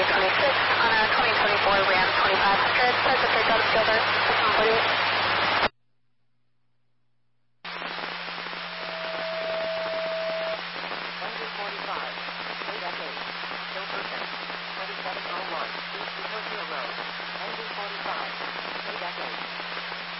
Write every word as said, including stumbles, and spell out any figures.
twenty twenty-six on a twenty twenty-four Ram twenty-five hundred. That's a pickup, Silver, six one four eight.